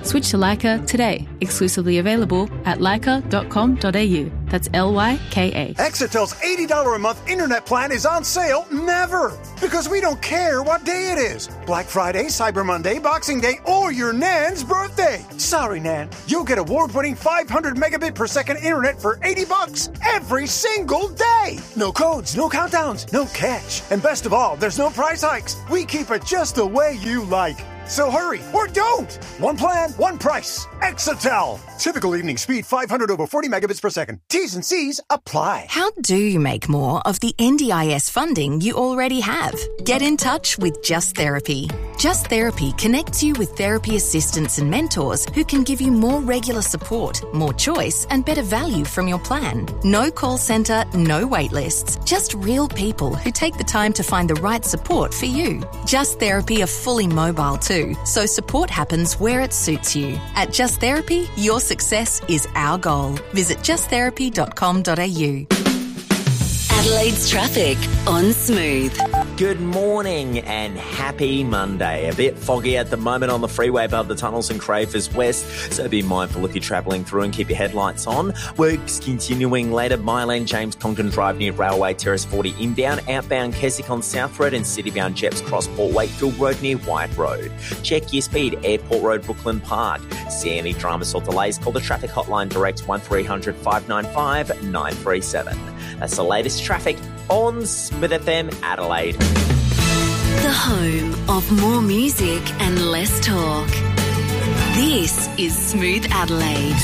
Switch to Lyca today. Exclusively available at lyca.com.au. That's Lyka. Exitel's $80 a month internet plan is on sale never. Because we don't care what day it is. Black Friday, Cyber Monday, Boxing Day, or your Nan's birthday. Sorry, Nan. You'll get award-winning 500 megabit per second internet for $80 every single day. No codes, no countdowns, no catch. And best of all, there's no price hikes. We keep it just the way you like. So hurry, or don't! One plan, one price. Exitel. Typical evening speed, 500 over 40 megabits per second. T's and C's apply. How do you make more of the NDIS funding you already have? Get in touch with Just Therapy. Just Therapy connects you with therapy assistants and mentors who can give you more regular support, more choice, and better value from your plan. No call centre, no wait lists. Just real people who take the time to find the right support for you. Just Therapy are fully mobile too, so support happens where it suits you. At Just Therapy, your success is our goal. Visit justtherapy.com.au. Adelaide's traffic on Smooth. Good morning and happy Monday. A bit foggy at the moment on the freeway above the tunnels in Crafers West, so be mindful if you're travelling through and keep your headlights on. Works continuing later. Mylane James Congdon Drive near Railway Terrace 40 inbound, outbound Keswick on South Road and citybound Jeps Cross Port Wakefield Road near White Road. Check your speed, Airport Road, Brooklyn Park. See any dramas or delays, call the traffic hotline direct 1300 595 937. That's the latest traffic on Smooth FM Adelaide. The home of more music and less talk. This is Smooth Adelaide.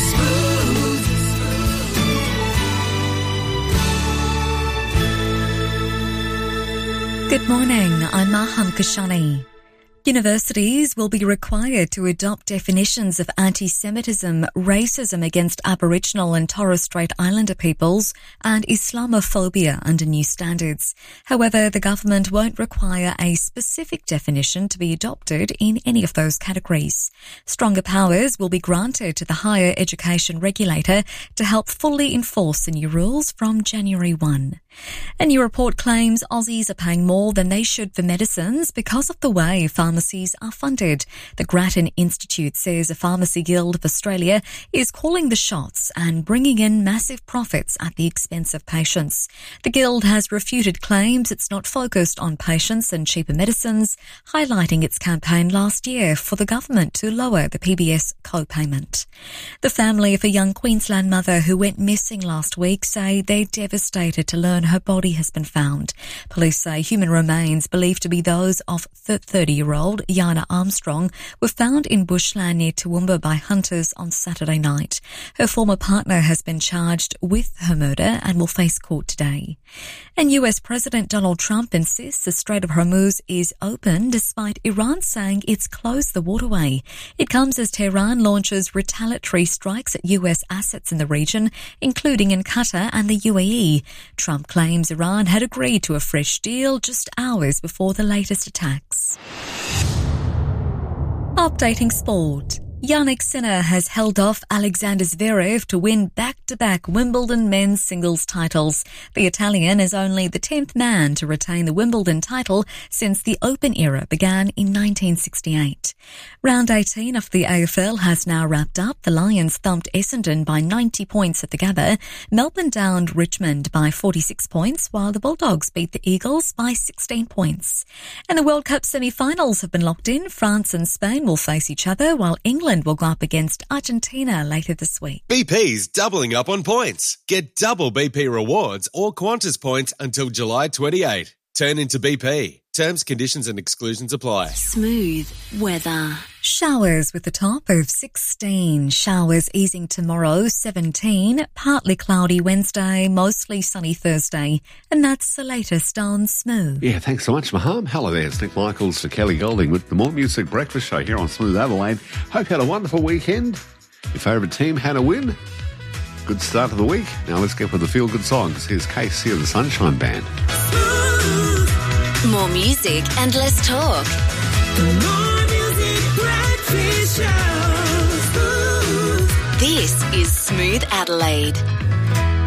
Good morning, I'm Maham Kashani. Universities will be required to adopt definitions of anti-Semitism, racism against Aboriginal and Torres Strait Islander peoples, and Islamophobia under new standards. However, the government won't require a specific definition to be adopted in any of those categories. Stronger powers will be granted to the higher education regulator to help fully enforce the new rules from January 1. A new report claims Aussies are paying more than they should for medicines because of the way pharmacies are funded. The Grattan Institute says the Pharmacy Guild of Australia is calling the shots and bringing in massive profits at the expense of patients. The Guild has refuted claims it's not focused on patients and cheaper medicines, highlighting its campaign last year for the government to lower the PBS co-payment. The family of a young Queensland mother who went missing last week say they're devastated to learn her body has been found. Police say human remains believed to be those of 30-year-old Yana Armstrong were found in bushland near Toowoomba by hunters on Saturday night. Her former partner has been charged with her murder and will face court today. And US President Donald Trump insists the Strait of Hormuz is open despite Iran saying it's closed the waterway. It comes as Tehran launches retaliatory strikes at US assets in the region, including in Qatar and the UAE. Trump claims Iran had agreed to a fresh deal just hours before the latest attacks. Updating sport. Jannik Sinner has held off Alexander Zverev to win back-to-back Wimbledon men's singles titles. The Italian is only the 10th man to retain the Wimbledon title since the Open era began in 1968. Round 18 of the AFL has now wrapped up. The Lions thumped Essendon by 90 points at the Gabba. Melbourne downed Richmond by 46 points, while the Bulldogs beat the Eagles by 16 points. And the World Cup semi-finals have been locked in. France and Spain will face each other, while England will go up against Argentina later this week. BP's doubling up on points. Get double BP rewards or Qantas points until July 28. Turn into BP. Terms, conditions and exclusions apply. Smooth weather. Showers with a top of 16. Showers easing tomorrow, 17. Partly cloudy Wednesday, mostly sunny Thursday. And that's the latest on Smooth. Yeah, thanks so much, Maham. Hello there, it's Nick Michaels for Kelly Golding with the More Music Breakfast Show here on Smooth Adelaide. Hope you had a wonderful weekend. Your favourite team had a win. Good start of the week. Now let's get with the feel-good songs. Here's KC of the Sunshine Band. More music and less talk. More music breakfast show. This is Smooth Adelaide.